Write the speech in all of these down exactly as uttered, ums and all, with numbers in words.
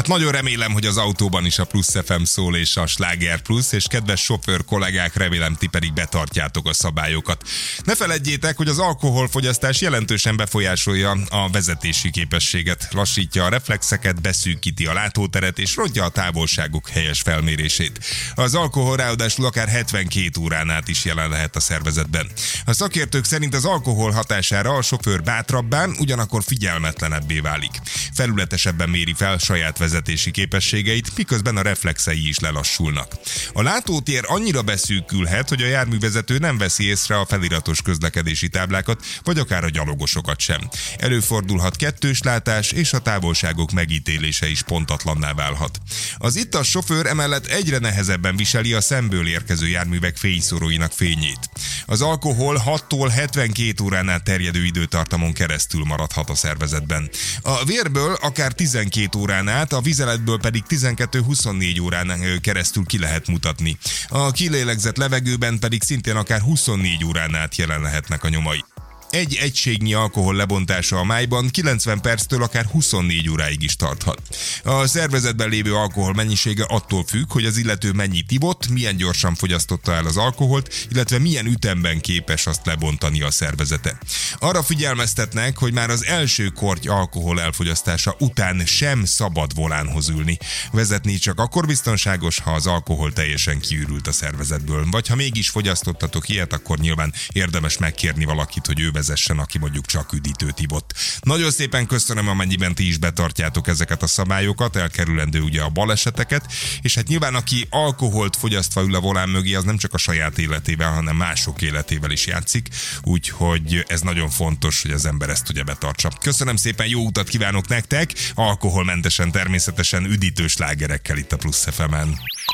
nagyon remélem, hogy az autóban is a Plusz ef em szól és a Sláger Plusz, és kedves sofőr kollégák, remélem ti pedig betartjátok a szabályokat. Ne feledjétek, hogy az alkoholfogyasztás jelentősen befolyásolja a vezetési képességet, lassítja a reflexeket, beszűkíti a látóteret és rontja a távolságok helyes felmérését. Az alkohol ráadásul akár hetvenkét órán át is jelen lehet a szervezetben. A szakértők szerint az alkohol hatására a sofőr bátrabbá, ugyanakkor figyelmetlenebbé válik. Felületesebben méri fel saját vezetési képességeit, miközben a reflexei is lelassulnak. A látótér annyira beszűkülhet, hogy a járművezető nem veszi észre a feliratos közlekedési táblákat, vagy akár a gyalogosokat sem. Előfordulhat kettős látás, és a távolságok megítélése is pontatlanná válhat. Az ittas sofőr emellett egyre nehezebben viseli a szemből érkező járművek fényszóróinak fényét. Az alkohol hattól hetvenkét órán át terjedő időtartamon keresztül maradhat a szervezetben. A vérből akár tizenkét órán át, a vizeletből pedig tizenkettő-huszonnégy órán keresztül ki lehet mutatni. A kilélegzett levegőben pedig szintén akár huszonnégy órán át jelen lehetnek a nyomai. Egy egységnyi alkohol lebontása a májban kilencven perctől akár huszonnégy óráig is tarthat. A szervezetben lévő alkohol mennyisége attól függ, hogy az illető mennyit ivott, milyen gyorsan fogyasztotta el az alkoholt, illetve milyen ütemben képes azt lebontani a szervezete. Arra figyelmeztetnek, hogy már az első korty alkohol elfogyasztása után sem szabad volánhoz ülni. Vezetni csak akkor biztonságos, ha az alkohol teljesen kiürült a szervezetből. Vagy ha mégis fogyasztottatok ilyet, akkor nyilván érdemes megkérni valakit, hogy ő vezessen, aki mondjuk csak üdítőt ivott. Nagyon szépen köszönöm, amennyiben ti is betartjátok ezeket a szabályokat, elkerülendő ugye a baleseteket, és hát nyilván aki alkoholt fogyasztva ül a volán mögé, az nem csak a saját életével, hanem mások életével is játszik, úgyhogy ez nagyon fontos, hogy az ember ezt ugye betartsa. Köszönöm szépen, jó utat kívánok nektek, alkoholmentesen, természetesen üdítős slágerekkel itt a Plusz ef emen.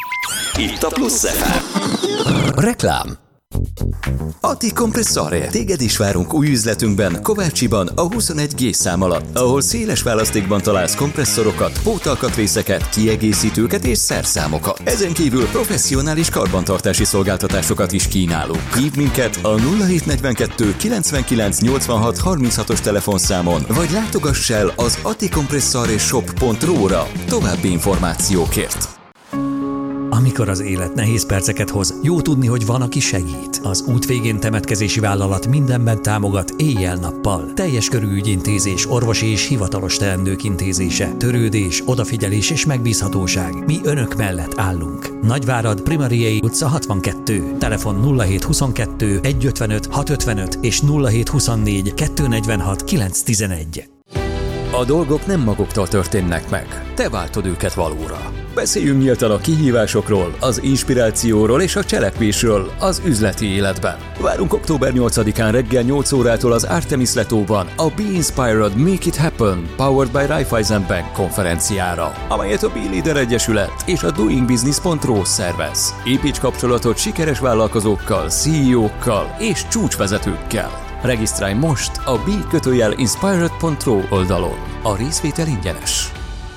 Itt a Plusz ef em. Reklám. Ati Kompresszore. Téged is várunk új üzletünkben, Kovácsiban, a huszonegy G szám alatt, ahol széles választékban találsz kompresszorokat, pótalkatrészeket, kiegészítőket és szerszámokat. Ezen kívül professzionális karbantartási szolgáltatásokat is kínálunk. Hívd minket a nulla hét negyvenkettő kilencvenkilenc nyolcvanhat harminchatos telefonszámon, vagy látogass el az atikompresszoreshop pont ru-ra további információkért. Amikor az élet nehéz perceket hoz, jó tudni, hogy van, aki segít. Az Út végén temetkezési vállalat mindenben támogat éjjel-nappal. Teljes körű ügyintézés, orvosi és hivatalos teendők intézése, törődés, odafigyelés és megbízhatóság. Mi önök mellett állunk. Nagyvárad, Primariei utca hatvankettő. Telefon nulla hét huszonkettő egyszázötvenöt hatszázötvenöt és nulla hét huszonnégy kétszáznegyvenhat kilencszáztizenegy. A dolgok nem maguktól történnek meg. Te váltod őket valóra. Beszéljünk nyíltan a kihívásokról, az inspirációról és a cselekvésről az üzleti életben. Várunk október nyolcadikán reggel nyolc órától az Artemis Letóban a Be Inspired, Make It Happen, Powered by Raiffeisen Bank konferenciára, amelyet a B-Leader Egyesület és a Doing Business pont ru szervez. Építs kapcsolatot sikeres vállalkozókkal, cé e ó-kkal és csúcsvezetőkkel. Regisztrálj most a b kötőjel inspired pont ru oldalon. A részvétel ingyenes.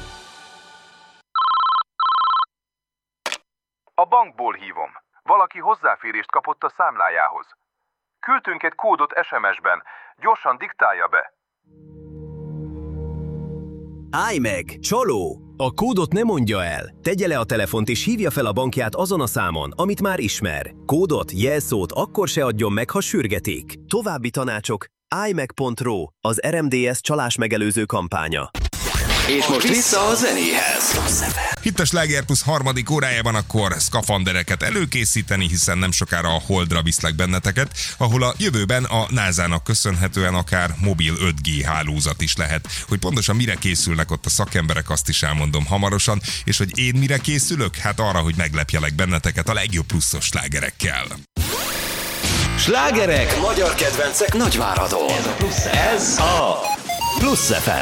A bankból hívom. Valaki hozzáférést kapott a számlájához. Küldtünk egy kódot es em es-ben. Gyorsan diktálja be. Állj meg! Csaló! A kódot ne mondja el. Tegye le a telefont és hívja fel a bankját azon a számon, amit már ismer. Kódot, jelszót akkor se adjon meg, ha sürgetik. További tanácsok állj meg pont ru, az er em dé es csalás megelőző kampánya. És most vissza a zenéhez. Itt a Sláger Plusz harmadik órájában akkor szkafandereket előkészíteni, hiszen nem sokára a Holdra viszlek benneteket, ahol a jövőben a nászának köszönhetően akár mobil öt G hálózat is lehet. Hogy pontosan mire készülnek ott a szakemberek, azt is elmondom hamarosan, és hogy én mire készülök? Hát arra, hogy meglepjelek benneteket a legjobb pluszos slágerekkel. Slágerek, magyar kedvencek Nagyváradon. Ez a Plusz ef em.